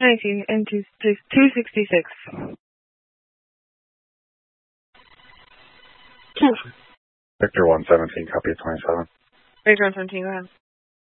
19 and 266. Victor 117, copy 27. Victor 117, go ahead.